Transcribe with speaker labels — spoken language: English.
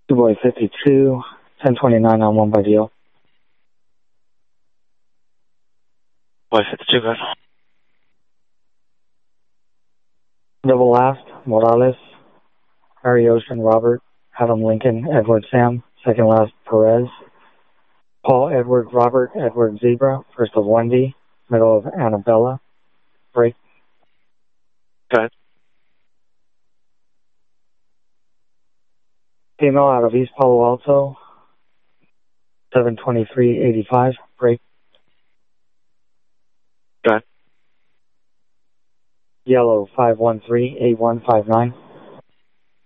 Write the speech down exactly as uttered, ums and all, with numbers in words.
Speaker 1: Two Boy fifty-two, ten twenty-nine on one by deal.
Speaker 2: Boy fifty-two, good.
Speaker 1: Double last, Morales, Harry Ocean, Robert, Adam Lincoln, Edward Sam, second last, Perez, Paul, Edward, Robert, Edward Zebra, first of Wendy, middle of Annabella, break.
Speaker 2: Good.
Speaker 1: Female out of East Palo Alto, seven twenty-three eighty-five, break.
Speaker 2: Good.
Speaker 1: Yellow, five one three eight one five nine.